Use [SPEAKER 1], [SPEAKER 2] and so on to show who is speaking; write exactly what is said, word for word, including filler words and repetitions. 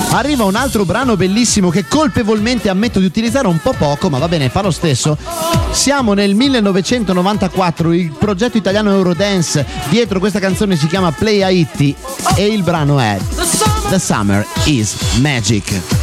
[SPEAKER 1] Arriva un altro brano bellissimo che colpevolmente ammetto di utilizzare un po' poco, ma va bene, fa lo stesso. Siamo nel millenovecentonovantaquattro, il progetto italiano Eurodance dietro questa canzone si chiama Play Haiti e il brano è The Summer is Magic.